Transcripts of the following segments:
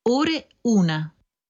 Ore 1.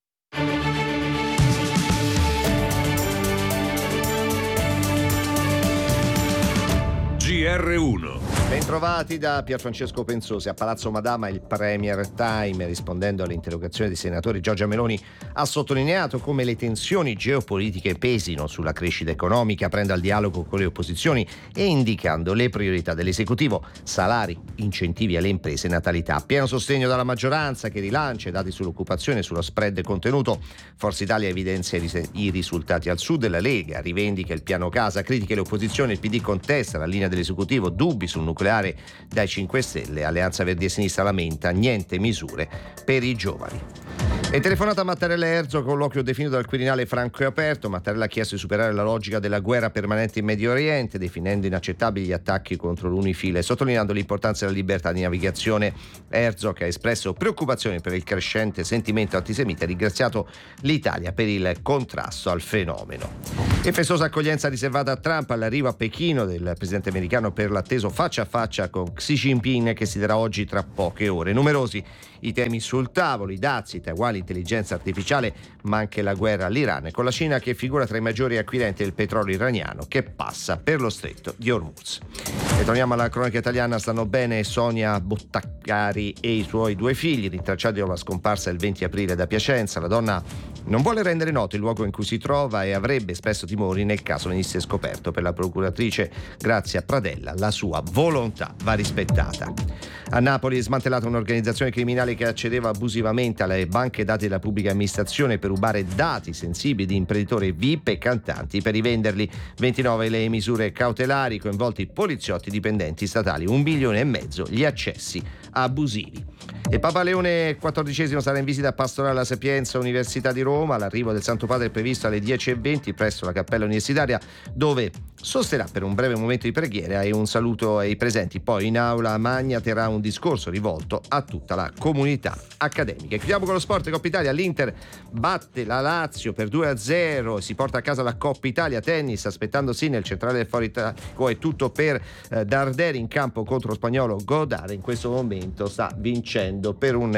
GR1. Bentrovati da Pierfrancesco Pensosi. A Palazzo Madama il Premier Time, rispondendo alle interrogazioni dei senatori, Giorgia Meloni ha sottolineato come le tensioni geopolitiche pesino sulla crescita economica, aprendo al dialogo con le opposizioni e indicando le priorità dell'esecutivo: salari, incentivi alle imprese, natalità. Pieno sostegno dalla maggioranza che rilancia i dati sull'occupazione e sullo spread contenuto. Forza Italia evidenzia i risultati al sud, la Lega rivendica il piano casa, critiche le opposizioni, il PD contesta la linea dell'esecutivo, dubbi sul nucleare dai 5 Stelle, Alleanza Verdi e Sinistra lamenta niente misure per i giovani. E telefonata a Mattarella e Herzog, colloquio definito dal Quirinale franco e aperto. Mattarella ha chiesto di superare la logica della guerra permanente in Medio Oriente, definendo inaccettabili gli attacchi contro l'UNIFIL e sottolineando l'importanza della libertà di navigazione. Herzog ha espresso preoccupazione per il crescente sentimento antisemita e ringraziato l'Italia per il contrasto al fenomeno. E festosa accoglienza riservata a Trump all'arrivo a Pechino del presidente americano per l'atteso faccia a faccia con Xi Jinping, che si terrà oggi tra poche ore. Numerosi i temi sul tavolo: i dazi, Taiwan, l'intelligenza artificiale, ma anche la guerra all'Iran, con la Cina che figura tra i maggiori acquirenti del petrolio iraniano che passa per lo stretto di Hormuz. E torniamo alla cronaca italiana. Stanno bene Sonia Bottaccari e i suoi 2 figli, rintracciati dopo la scomparsa il 20 aprile da Piacenza. La donna non vuole rendere noto il luogo in cui si trova e avrebbe espresso timori nel caso venisse scoperto. Per la procuratrice Grazia Pradella la sua volontà va rispettata. A Napoli è smantellata un'organizzazione criminale che accedeva abusivamente alle banche dati della pubblica amministrazione per rubare dati sensibili di imprenditori VIP e cantanti per rivenderli. 29 le misure cautelari, coinvolti poliziotti, dipendenti statali, 1,5 milioni gli accessi abusivi. E Papa Leone XIV sarà in visita pastorale alla Sapienza, Università di Roma. L'arrivo del Santo Padre è previsto alle 10:20 presso la Cappella Universitaria, dove sosterrà per un breve momento di preghiera e un saluto ai presenti. Poi in aula magna terrà un discorso rivolto a tutta la comunità accademica. E chiudiamo con lo sport. Coppa Italia, l'Inter batte la Lazio per 2-0, si porta a casa la Coppa Italia. Tennis, aspettando Sinner, il centrale del Foro Italico. È tutto per Darderi in campo contro lo spagnolo Godard. In questo momento sta vincendo per un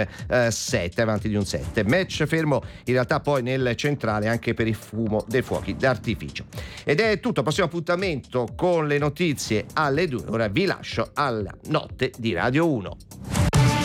7, avanti di un 7. Match fermo in realtà poi nel centrale anche per il fumo dei fuochi d'artificio. Ed è tutto, prossimo appuntamento con le notizie alle 2. Ora vi lascio alla notte di Radio 1.